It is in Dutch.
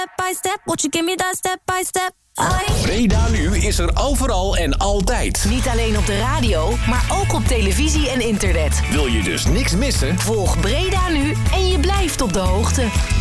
step by step, won't you give me that step by step? Breda Nu is er overal en altijd. Niet alleen op de radio, maar ook op televisie en internet. Wil je dus niks missen? Volg Breda Nu en je blijft op de hoogte.